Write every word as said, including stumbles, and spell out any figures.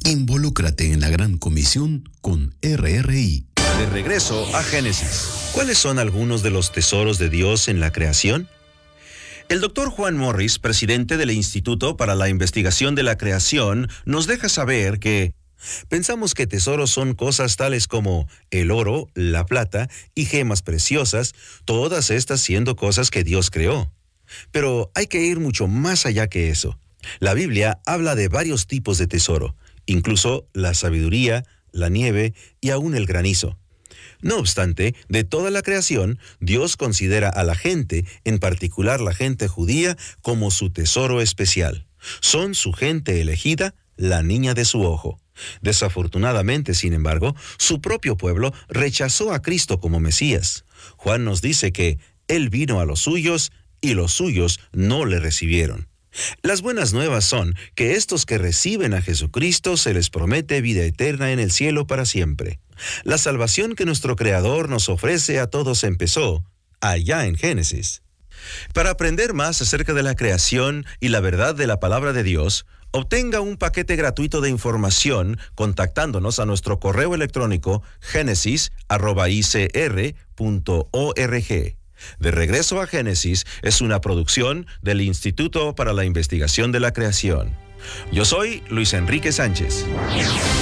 Involúcrate en la gran comisión con R R I. De regreso a Génesis. ¿Cuáles son algunos de los tesoros de Dios en la creación? El doctor Juan Morris, presidente del Instituto para la Investigación de la Creación, nos deja saber que pensamos que tesoros son cosas tales como el oro, la plata y gemas preciosas, todas estas siendo cosas que Dios creó. Pero hay que ir mucho más allá que eso. La Biblia habla de varios tipos de tesoro, incluso la sabiduría, la nieve y aún el granizo. No obstante, de toda la creación, Dios considera a la gente, en particular la gente judía, como su tesoro especial. Son su gente elegida, la niña de su ojo. Desafortunadamente, sin embargo, su propio pueblo rechazó a Cristo como Mesías. Juan nos dice que Él vino a los suyos y los suyos no le recibieron. Las buenas nuevas son que estos que reciben a Jesucristo se les promete vida eterna en el cielo para siempre. La salvación que nuestro Creador nos ofrece a todos empezó allá en Génesis. Para aprender más acerca de la creación y la verdad de la palabra de Dios, obtenga un paquete gratuito de información contactándonos a nuestro correo electrónico génesis arroba i c r punto org. De regreso a Génesis es una producción del Instituto para la Investigación de la Creación. Yo soy Luis Enrique Sánchez.